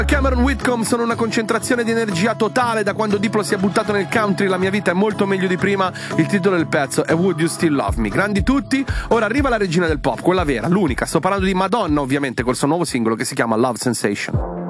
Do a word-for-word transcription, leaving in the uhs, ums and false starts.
Cameron Whitcomb sono una concentrazione di energia totale. Da quando Diplo si è buttato nel country la mia vita è molto meglio di prima. Il titolo del pezzo è Would You Still Love Me. Grandi tutti. Ora arriva la regina del pop, quella vera, l'unica. Sto parlando di Madonna, ovviamente, col suo nuovo singolo che si chiama Love Sensation.